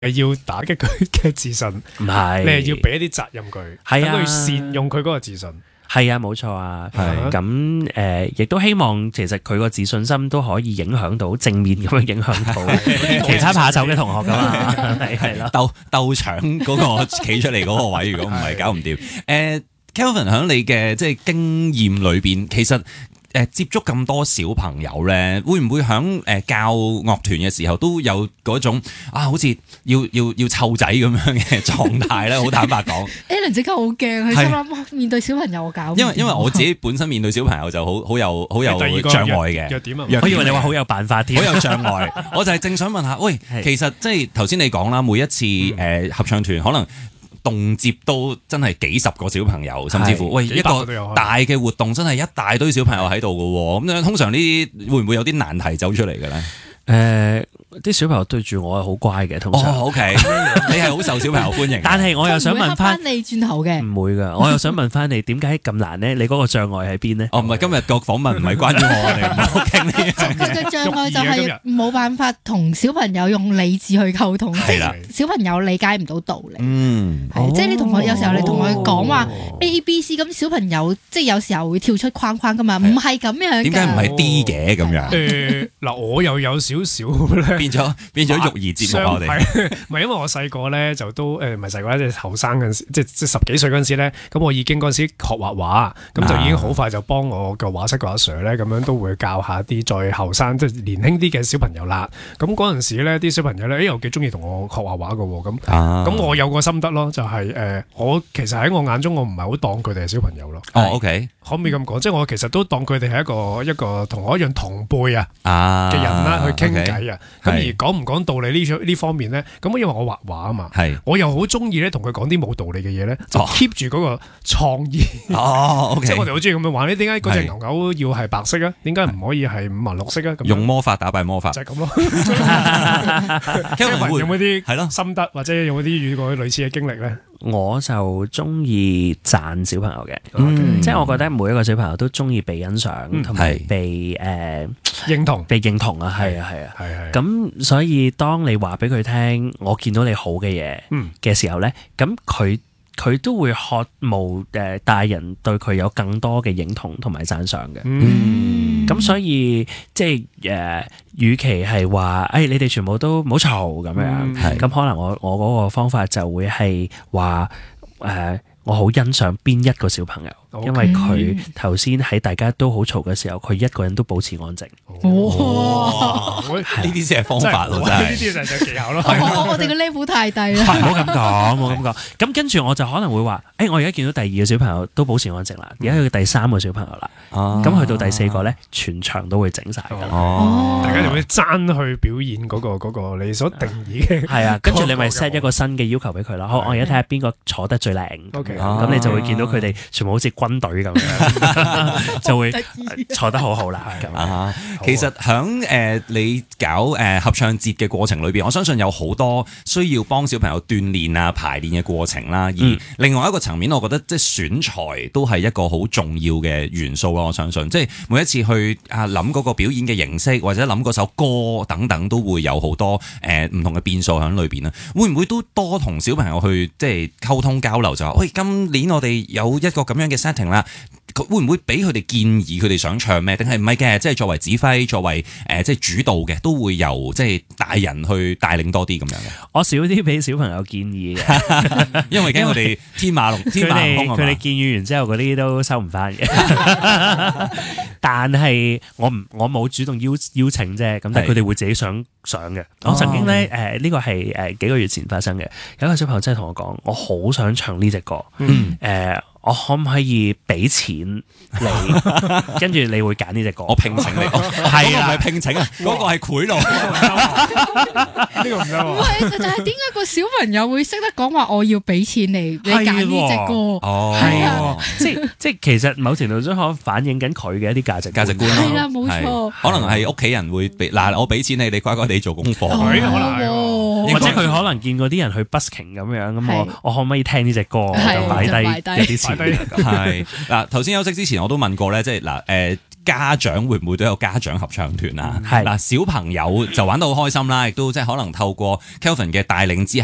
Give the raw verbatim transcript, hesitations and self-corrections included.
要打擊佢嘅自信， 唔係， 你係要俾一啲責任佢， 係啊， 等佢善用佢嗰個自信。 係啊，冇錯啊。 係咁誒，亦都希望其實佢個自信心都可以影響到正面咁樣影響到其他怕醜嘅同學噶嘛。係係咯， 鬥鬥搶嗰個企出嚟嗰個位，如果唔係搞唔掂。誒，Kelvin 喺你嘅即係經驗裏邊，其實。誒接觸咁多小朋友咧，會唔會響誒教樂團嘅時候都有嗰種啊，好似要要要湊仔咁樣嘅狀態咧？好坦白講 ，Alan 即刻好驚，佢心諗面對小朋友我搞。 因為因為我自己本身面對小朋友就好好有好有障礙嘅。 弱點啊！ 我以為你話好有辦法添， 好有障礙。我就係正想問下，喂，其實即係頭先你講啦，每一次誒合唱團可能。動接都真係幾十個小朋友，甚至乎喂一個大嘅活動真係一大堆小朋友喺度嘅喎，咁樣通常呢啲會唔會有啲難題走出嚟嘅咧？ 誒，啲小朋友對住我係好乖嘅，通常。 哦，OK，你係好受小朋友歡迎。 但係我又想問翻你轉頭嘅， 唔會㗎。我又想問翻你，點解咁難咧？你嗰個障礙喺邊咧？ 哦，唔係今日個訪問唔係關於我哋，唔好傾呢樣。 佢嘅障礙就係冇辦法同小朋友用理智去溝通，即係小朋友理解唔到道理。 嗯， 即係你同佢有時候你同佢講話 A B C， 咁小朋友即係有時候會跳出框框㗎嘛，唔係咁樣。 點解唔係 D 嘅咁樣？ 誒嗱，我又有少少咧。 變咗變咗育兒節目我哋， 唔係因為我細個咧就都誒唔係細個咧，即係後生嗰陣時，即係即係十幾歲嗰陣時咧，咁我已經嗰陣時學畫畫，咁就已經好快就幫我個畫室個阿 Sir 咧，咁樣都會教下啲再後生即係年輕啲嘅小朋友啦。咁嗰陣時咧，啲小朋友咧，誒又幾中意同我學畫畫嘅喎，咁咁、啊、我有個心得咯，就係、是、誒、呃、我其實喺我眼中我唔係好當佢哋係小朋友咯。 哦 ，OK， 可唔可以咁講？即係我其實都當佢哋係一個一個同我一樣同輩啊嘅人啦，去傾偈啊。咁、okay, 而講唔講道理呢呢方面咧？咁因為我畫畫啊嘛，我又好中意咧同佢講啲冇道理嘅嘢咧，就 keep 住嗰個創意。 哦，OK， 即係我哋好中意咁樣玩。你點解嗰隻牛牛要係白色啊？點解唔可以係五顏六色啊？ 用魔法打敗魔法， 就係咁咯。 Kelvin 有冇啲係咯心得，或者有冇啲遇過類似嘅經歷咧？ 我就中意讚小朋友嘅，嗯、即係我覺得每一個小朋友都中意被欣賞，同埋、嗯、被誒、呃、 認同， 被認同啊，係啊，係啊， 係係。 咁所以當你話俾佢聽，我見到你好嘅嘢嘅時候咧，咁佢佢都會渴慕誒大人對佢有更多嘅認同同埋讚賞嘅。嗯，咁所以即係誒，與其係話誒你哋全部都唔好嘈咁樣，咁、嗯、可能我我嗰個方法就會係話誒，我好欣賞邊一個小朋友。Okay. 因為佢頭先喺大家都好嘈嘅時候，佢一個人都保持安靜。 哇！呢啲先係方法咯，真係。呢啲就係技巧咯。 我哋嘅 level 太低啦。 唔好咁講，唔好咁講。咁跟住我就可能會話：，誒，我而家見到第二個小朋友都保持安靜啦，而家去到第三個小朋友啦。咁去到第四個咧，全場都會整晒㗎啦。 哦，大家就會爭去表演嗰個嗰個你所定義嘅。 係啊，跟住你咪 set 一個新嘅要求俾佢啦。好，我而家睇下邊個坐得最靚。 OK， 咁你就會見到佢哋全部好似軍隊咁樣，就會坐得好好啦。 啊，其實響誒、呃、你搞誒、呃、合唱節嘅過程裏邊，我相信有好多需要幫小朋友鍛鍊啊排練嘅過程啦。而另外一個層面，我覺得即係選材都係一個好重要嘅元素咯。我相信即係每一次去啊諗嗰個表演嘅形式，或者諗嗰首歌等等，都會有好多誒唔、呃、同嘅變數喺裏邊啦。會唔會都多同小朋友去即係溝通交流，就話喂，今年我哋有一個咁樣嘅 setting 啦。會唔會俾佢哋建議佢哋想唱咩？定係唔係嘅？即係作為指揮，作為誒、呃、即係主導嘅，都會由即係大人去帶領多啲咁樣嘅。 我少啲俾小朋友建議嘅，因為驚佢哋天馬龍天馬行空，佢哋建議完之後，嗰啲都收唔翻嘅。但係我唔我冇主動邀邀請啫，咁但係佢哋會自己想上嘅。我曾經咧誒呢個係誒幾個月前發生嘅，有一個小朋友真係同我講，我好想唱呢隻歌。嗯誒。呃我可唔可以俾錢你？跟住你會揀呢隻歌？ 我聘請你，係啊，唔係聘請啊，嗰個係賄賂。 呢個唔得。 唔係，但係點解個小朋友會識得講話？我要俾錢你，你揀呢隻歌？ 哦， 係啊，即係即係，其實某程度上可反映緊佢嘅一啲價值價值觀。 係啦，冇錯。 可能係屋企人會俾嗱，我俾錢你，你乖乖地做功課。 可能或者佢可能見過啲人去 busking 咁樣，咁我我可唔可以聽呢隻歌？就擺低一啲錢。 係嗱，頭先休息之前我都問過咧，即係嗱誒。 家長會唔會都有家長合唱團啊？ 係嗱，小朋友就玩到好開心啦，亦都即係可能透過 Kelvin 嘅帶領之下。